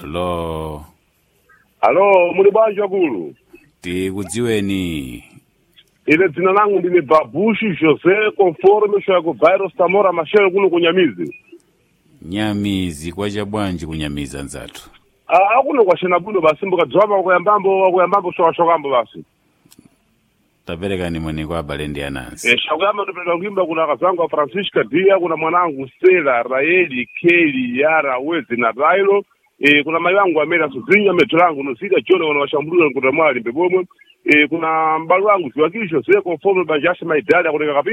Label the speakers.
Speaker 1: Hello.
Speaker 2: Halo, muli bwanji wakulu?
Speaker 1: Tikudziweni.
Speaker 2: Ile dzina langu ndine Babushi Jose conforme shako virus Tamora Mashelo kuno kunyamizi.
Speaker 1: Nyamizi kwacha bwanji kunyamiza nzatu.
Speaker 2: Akuno kwashena buno basi mbuka dzwama wakuyambambo shokambo basi.
Speaker 1: Tapereka ni mwenye kwa balendi ya nansi.
Speaker 2: Shakuyamba ndopeleka kuimba kuna kazangu wa Francisca Dia, kuna mwanangu Stella, Raeli, Kelly, Yara, Wezi na Railo. Kuna mai wangu Amela Suzinya, Metulangu, Nusida, Jone, wana washambulula, kuna mwali mbebomwe. Kuna mbalu wangu Siwakilisho, Seko, Fomo, Banjasha, Maidali, kuna